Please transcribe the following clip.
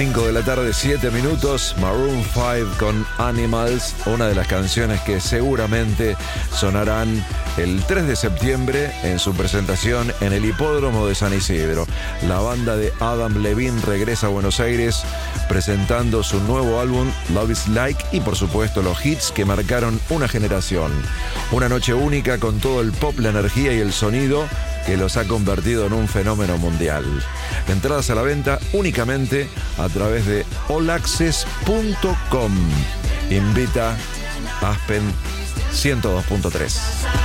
5 de la tarde, 7 minutos. Maroon 5 con Animals, una de las canciones que seguramente sonarán el 3 de septiembre en su presentación en el Hipódromo de San Isidro. La banda de Adam Levine regresa a Buenos Aires presentando su nuevo álbum Love is Like y por supuesto los hits que marcaron una generación. Una noche única con todo el pop, la energía y el sonido que los ha convertido en un fenómeno mundial. Entradas a la venta únicamente a través de allaccess.com. Invita Aspen 102.3.